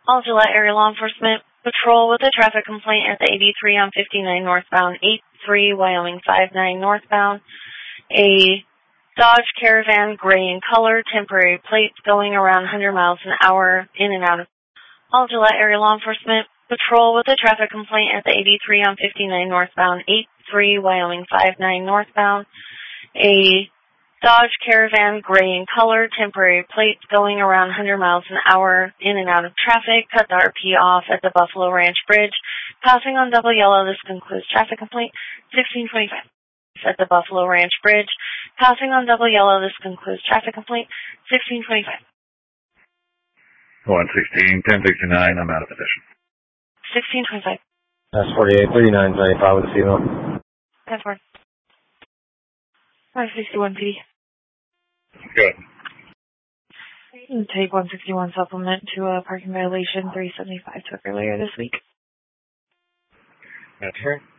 All Gillette area law enforcement patrol with a traffic complaint at the 83 on 59 northbound, 83 Wyoming 59 northbound. A Dodge Caravan, gray in color, temporary plates going around 100 miles an hour, in and out of. All Gillette area law enforcement patrol with a traffic complaint at the 83 on 59 northbound, 83 Wyoming 59 northbound. A Dodge Caravan, gray in color, temporary plates going around 100 miles an hour, in and out of traffic. Cut the RP off at the Buffalo Ranch Bridge. Passing on double yellow, this concludes traffic complaint 1625. At the Buffalo Ranch Bridge. Passing on double yellow, this concludes traffic complaint 1625. 116, 1069, I'm out of position. 1625. That's 4839, with the female. That's 561 PD. Good. Take 161 supplement to a parking violation 375 took earlier this week. That's right.